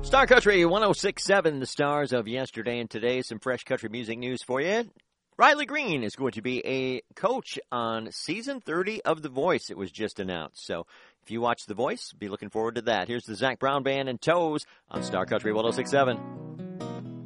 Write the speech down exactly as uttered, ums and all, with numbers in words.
Star Country one oh six point seven, the stars of yesterday and today. Some fresh country music news for you. Riley Green is going to be a coach on season thirty of The Voice. It was just announced. So if you watch The Voice, be looking forward to that. Here's the Zac Brown Band and Toes on Star Country one oh six point seven.